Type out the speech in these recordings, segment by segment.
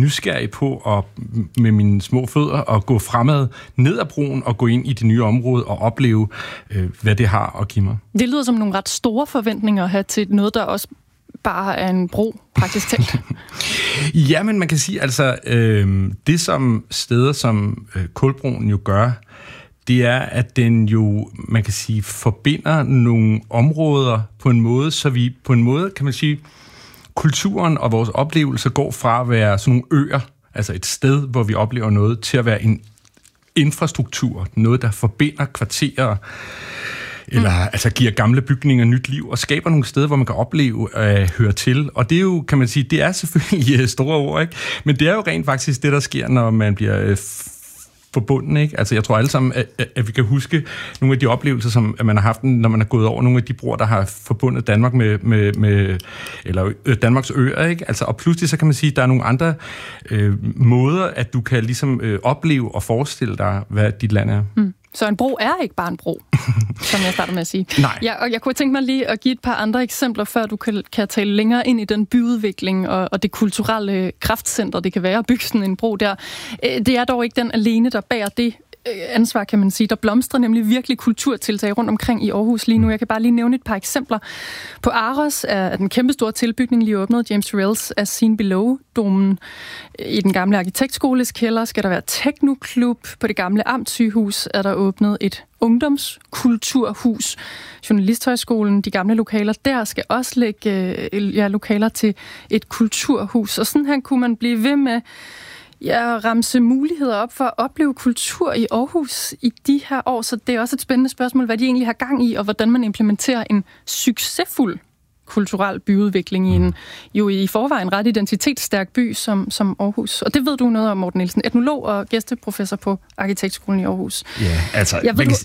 nysgerrig på med mine små fødder at gå fremad ned ad broen og gå ind i det nye område og opleve, hvad det har at give mig. Det lyder som nogle ret store forventninger at have til noget, der også bare er en bro, praktisk talt. Ja, men man kan sige, altså, det som steder som Kulbroen jo gør, det er, at den jo, man kan sige, forbinder nogle områder på en måde, så vi på en måde, kan man sige, kulturen og vores oplevelser går fra at være sådan nogle øer, altså et sted, hvor vi oplever noget, til at være en infrastruktur, noget, der forbinder kvarterer, eller altså giver gamle bygninger nyt liv, og skaber nogle steder, hvor man kan opleve at høre til. Og det er jo, kan man sige, det er selvfølgelig store ord, ikke? Men det er jo rent faktisk det, der sker, når man bliver forbundet, ikke? Altså, jeg tror alle sammen, at vi kan huske nogle af de oplevelser, som man har haft, når man er gået over nogle af de broer, der har forbundet Danmark med eller Danmarks øer, ikke? Altså, og pludselig så kan man sige, at der er nogle andre måder, at du kan ligesom opleve og forestille dig, hvad dit land er. Så en bro er ikke bare en bro, som jeg starter med at sige. Nej. Ja, og jeg kunne tænke mig lige at give et par andre eksempler, før du kan tale længere ind i den byudvikling og det kulturelle kraftcenter, det kan være at bygge sådan en bro der. Det er dog ikke den alene, der bærer det ansvar, kan man sige. Der blomstrer nemlig virkelig kulturtiltag rundt omkring i Aarhus lige nu. Jeg kan bare lige nævne et par eksempler. På Aros er den kæmpestore tilbygning lige åbnet. James Turrells As Seen Below-domen. I den gamle arkitektskoles kælder skal der være teknoklub. På det gamle amtssygehus er der åbnet et ungdomskulturhus. Journalisthøjskolen, de gamle lokaler, der skal også lægge lokaler til et kulturhus. Og sådan her kunne man blive ved med ramse muligheder op for at opleve kultur i Aarhus i de her år, så det er også et spændende spørgsmål, hvad de egentlig har gang i, og hvordan man implementerer en succesfuld kulturel byudvikling i en jo i forvejen ret identitetsstærk by som Aarhus. Og det ved du noget om, Morten Nielsen, etnolog og gæsteprofessor på Arkitektskolen i Aarhus. Ja, altså...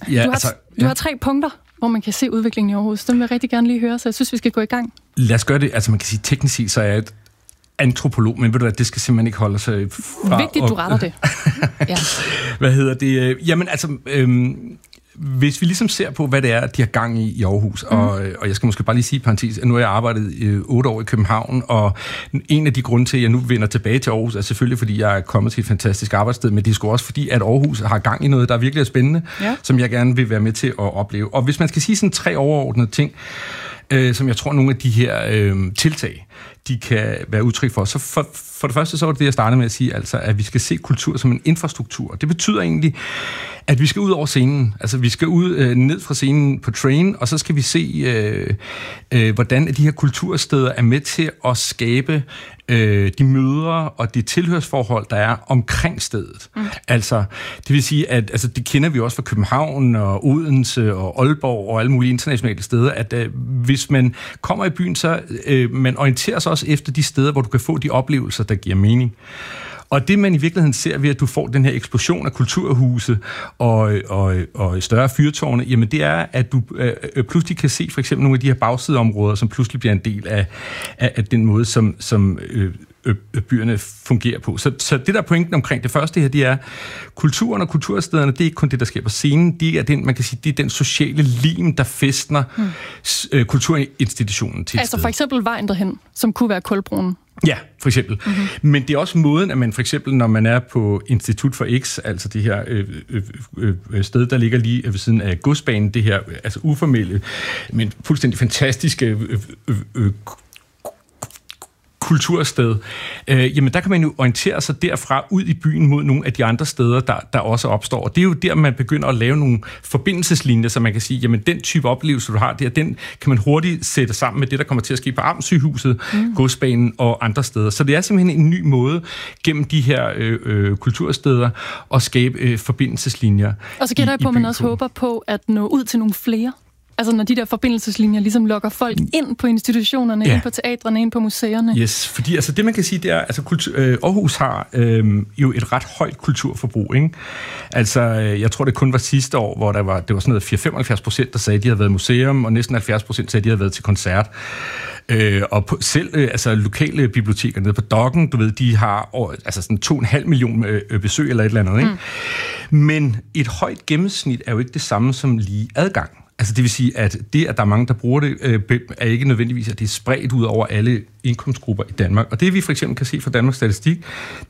Du har 3 punkter, hvor man kan se udviklingen i Aarhus. Dem vil jeg rigtig gerne lige høre, så jeg synes, vi skal gå i gang. Lad os gøre det. Altså man kan sige, teknisk set, så er et antropolog, men ved du hvad, det skal simpelthen ikke holde sig fra... Vigtigt, du retter det. Ja. Hvad hedder det? Jamen altså, hvis vi ligesom ser på, hvad det er, de har gang i Aarhus, og jeg skal måske bare lige sige parentes, at nu har jeg arbejdet 8 år i København, og en af de grunde til, at jeg nu vender tilbage til Aarhus, er selvfølgelig, fordi jeg er kommet til et fantastisk arbejdssted, men det er sgu også fordi, at Aarhus har gang i noget, der er virkelig spændende, som jeg gerne vil være med til at opleve. Og hvis man skal sige sådan 3 overordnede ting, som jeg tror, nogle af de her tiltag, de kan være udtryk for. Så for det første, så var det jeg startede med at sige, altså, at vi skal se kultur som en infrastruktur. Det betyder egentlig, at vi skal ud over scenen. Altså, vi skal ud ned fra scenen på Train, og så skal vi se, hvordan de her kultursteder er med til at skabe de møder og de tilhørsforhold, der er omkring stedet. Altså, det vil sige, at altså, det kender vi også fra København og Odense og Aalborg og alle mulige internationale steder, at hvis man kommer i byen, så man orienterer sig også efter de steder, hvor du kan få de oplevelser, der giver mening. Og det, man i virkeligheden ser ved, at du får den her eksplosion af kulturhuse og større fyrtårne, jamen det er, at du pludselig kan se for eksempel nogle af de her bagsideområder, som pludselig bliver en del af den måde, som byerne fungerer på. Så det der pointen omkring det første her, det er, kulturen og kulturstederne, det er ikke kun det, der sker på scenen, det er den, man kan sige, det er den sociale lim, der fæstner kulturinstitutionen til et altså sted. For eksempel vejen derhen, som kunne være Kulbroen. Ja, for eksempel. Men det er også måden, at man for eksempel, når man er på Institut for X, altså det her sted, der ligger lige ved siden af godsbanen, det her altså uformelle, men fuldstændig fantastiske kultursted, jamen der kan man jo orientere sig derfra ud i byen mod nogle af de andre steder, der også opstår. Og det er jo der, man begynder at lave nogle forbindelseslinjer, så man kan sige, jamen den type oplevelse, du har der, den kan man hurtigt sætte sammen med det, der kommer til at ske på Amtssygehuset, godsbanen og andre steder. Så det er simpelthen en ny måde gennem de her kultursteder at skabe forbindelseslinjer. Og så gætter jeg på, at man også håber på at nå ud til nogle flere. Altså når de der forbindelseslinjer ligesom lokker folk ind på institutionerne, ind på teatrene, ind på museerne. Yes, fordi altså det man kan sige, det er, altså Aarhus har jo et ret højt kulturforbrug, ikke? Altså jeg tror det kun var sidste år, hvor det var sådan noget 75%, der sagde, at de havde været i museum, og næsten 70% sagde, at de havde været til koncert. Og selv altså lokale biblioteker nede på Dokken, du ved, de har altså sådan 2,5 millioner besøg eller et eller andet, ikke? Men et højt gennemsnit er jo ikke det samme som lige adgang. Altså det vil sige, at det, at der er mange, der bruger det, er ikke nødvendigvis, at det er spredt ud over alle indkomstgrupper i Danmark. Og det, vi for eksempel kan se fra Danmarks Statistik,